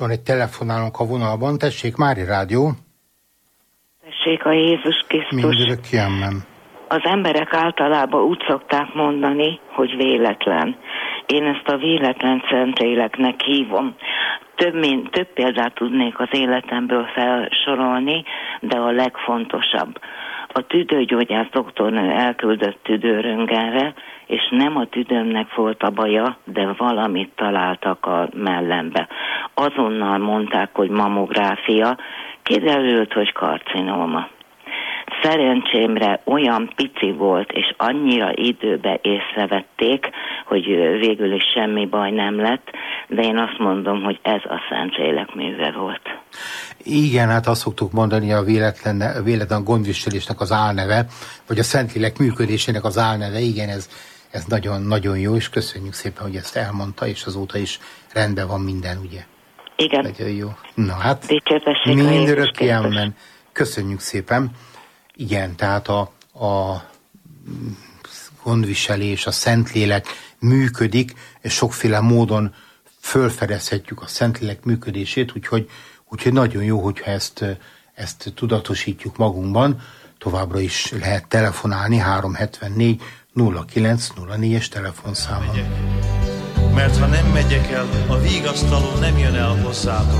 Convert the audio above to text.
van egy telefonálónk a vonalban. Tessék, Mári Rádió. Tessék, a Jézus Krisztus. Mindörökké amen. Az emberek általában úgy szokták mondani, hogy véletlen. Én ezt a véletlen Szentléleknek hívom. Több példát tudnék az életemből felsorolni, de a legfontosabb. A tüdőgyógyász doktornő elküldött tüdőröntgenre, és nem a tüdőmnek volt a baja, de valamit találtak a mellembe. Azonnal mondták, hogy mamográfia, kiderült, hogy karcinóma. Szerencsémre olyan pici volt, és annyira időbe észrevették, hogy végül is semmi baj nem lett, de én azt mondom, hogy ez a Szentlélek műve volt. Igen, hát azt szoktuk mondani, a véletlen gondviselésnek az álneve, vagy a Szentlélek működésének az álneve, igen, ez nagyon-nagyon jó, és köszönjük szépen, hogy ezt elmondta, és azóta is rendben van minden, ugye? Igen. Nagyon jó. Na hát, mindörökké amen. Köszönjük szépen. Igen, tehát a gondviselés, a Szentlélek működik, és sokféle módon fölfedezhetjük a Szentlélek működését, úgyhogy nagyon jó, hogyha ezt tudatosítjuk magunkban. Továbbra is lehet telefonálni 374 0904-es telefonszámon. Mert ha nem megyek el, a vigasztaló nem jön el hozzátok.